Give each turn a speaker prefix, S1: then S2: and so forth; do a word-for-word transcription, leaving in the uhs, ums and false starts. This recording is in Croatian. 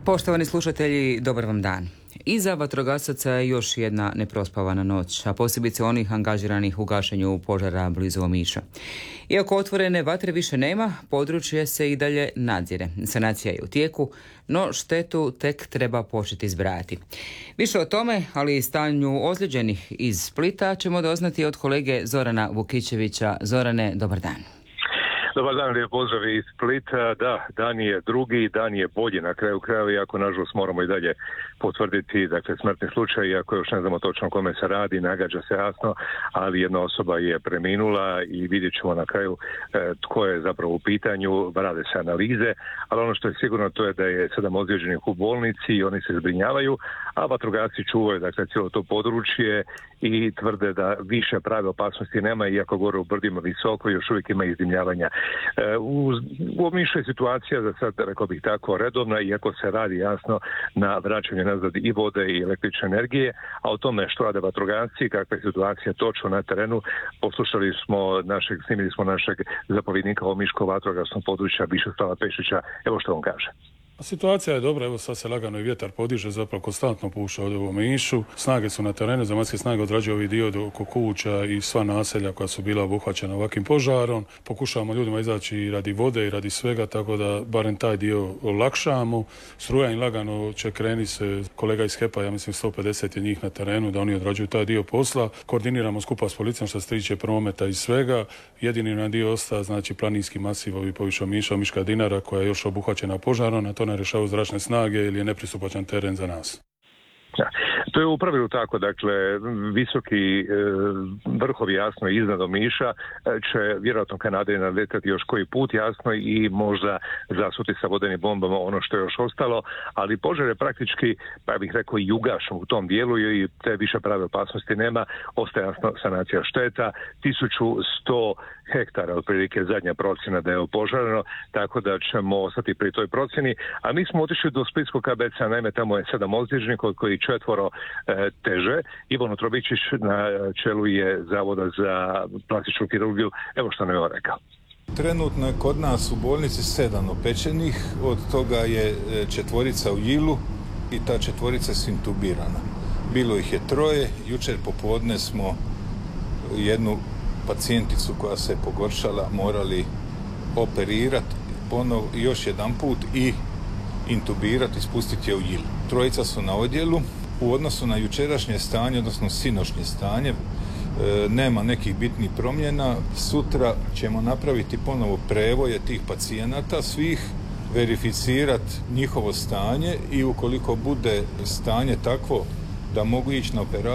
S1: Poštovani slušatelji, dobar vam dan. Iza vatrogasaca je još jedna neprospavana noć, a posebice onih angažiranih u gašenju požara blizu Omiša. Iako otvorene vatre više nema, područje se i dalje nadzire. Sanacija je u tijeku, no štetu tek treba početi zbrajati. Više o tome, ali i stanju ozlijeđenih iz Splita, ćemo doznati od kolege Zorana Vukićevića. Zorane, dobar dan.
S2: Dobar dan, lijep pozdrav iz Splita. Da, dan je drugi, dan je bolji na kraju krajeva, iako nažalost moramo i dalje potvrditi, dakle, smrtni slučaj, iako još ne znamo točno kome se radi, nagađa se jasno, ali jedna osoba je preminula i vidjet ćemo na kraju e, tko je zapravo u pitanju, rade se analize, ali ono što je sigurno to je da je sedam ozlijeđenih u bolnici i oni se zbrinjavaju, a vatrogasci čuvaju, dakle, cijelo to područje i tvrde da više prave opasnosti nema, iako gore u brdima visoko još uvijek ima izdimljavanja. U, u Omišu je situacija za sad, rekao bih tako, redovna, iako se radi jasno na vraćanju nazad i vode i električne energije, a o tome što rade vatrogasci, kakva je situacija točno na terenu, poslušali smo našeg, snimili smo našeg zapovjednika Omiškog vatrogasnog područja Višeslava Pešića. Evo što on kaže.
S3: Situacija je dobra, evo sad se lagano i vjetar podiže, zapravo konstantno puša ovdje u Omišu. Snage su na terenu, zemaljske snage odrađuju ovi dio oko kuća i sva naselja koja su bila obuhvaćena ovakvim požarom. Pokušavamo ljudima izaći i radi vode i radi svega, tako da barem taj dio olakšamo. Struja im lagano će krenuti se, kolega iz HEP-a, ja mislim sto pedeset je njih na terenu, da oni odrađuju taj dio posla. Koordiniramo skupa s policijom što se tiče prometa i svega. Jedini nam dio ostaje, znači planinski masiv ovi poviše Omiša, Omiška Dinara koja je još obuhvaćena požarom, a to ne rješavaju zračne snage ili je nepristupačan teren za nas.
S2: Ja, to je u pravilu tako, dakle, visoki e, vrhovi jasno iznad Omiša će vjerojatno Kanade naletati još koji put jasno i možda zasuti sa vodenim bombama ono što je još ostalo, ali požar je praktički, pa bih rekao, i ugašen u tom dijelu i te više prave opasnosti nema, ostaje jasno sanacija šteta, tisuću sto hektara otprilike zadnja procjena da je opožareno, tako da ćemo ostati pri toj procjeni, a mi smo otišli do Splitskog K B C-a, naime tamo je sedam ozlijeđenih od koji četvoro e, teže. Ivan Trobičić na čelu je Zavoda za plastičnu kirurgiju. Evo što nam je on rekao.
S4: Trenutno je kod nas u bolnici sedam opečenih, od toga je četvorica u Jilu i ta četvorica je intubirana. Bilo ih je troje, jučer popodne smo jednu pacijenticu koja se je pogoršala morali operirati ponov još jedan put i intubirati i spustiti je u Jil. Trojica su na odjelu. U odnosu na jučerašnje stanje, odnosno sinošnje stanje, e, nema nekih bitnih promjena. Sutra ćemo napraviti ponovo prevoje tih pacijenata svih, verificirati njihovo stanje i ukoliko bude stanje takvo da mogu ići na operaciju,